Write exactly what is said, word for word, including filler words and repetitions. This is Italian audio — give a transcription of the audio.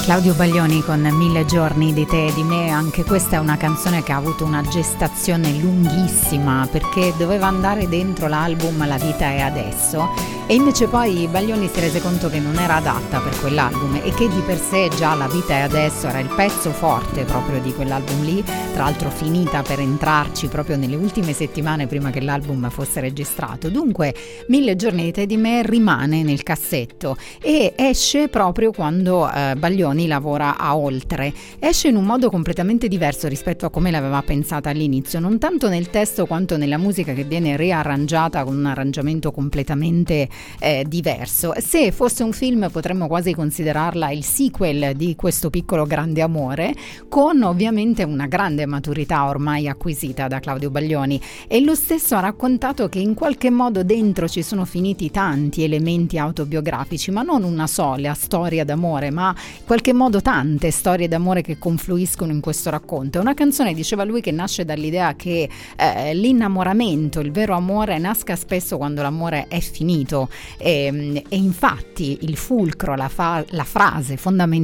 Claudio Baglioni con Mille giorni di te e di me. Anche questa è una canzone che ha avuto una gestazione lunghissima, perché doveva andare dentro l'album La vita è adesso, e invece poi Baglioni si rese conto che non era adatta per quell'album, e che di per sé già La vita è adesso era il pezzo forte proprio di quell'album lì, tra l'altro finita per entrarci proprio nelle ultime settimane prima che l'album fosse registrato. Dunque Mille giorni di te e di me rimane nel cassetto e esce proprio quando eh, Baglioni lavora a Oltre. Esce in un modo completamente diverso rispetto a come l'aveva pensata all'inizio, non tanto nel testo quanto nella musica, che viene riarrangiata con un arrangiamento completamente eh, diverso. Se fosse un film potremmo quasi considerarla il sequel di Questo piccolo grande amore, con ovviamente una grande maturità ormai acquisita da Claudio Baglioni, e lo stesso ha raccontato che in qualche modo dentro ci sono finiti tanti elementi autobiografici, ma non una sola storia d'amore, ma in qualche modo tante storie d'amore che confluiscono in questo racconto. È una canzone, diceva lui, che nasce dall'idea che eh, l'innamoramento, il vero amore, nasca spesso quando l'amore è finito, e, e infatti il fulcro, la, fa- la frase fondamentale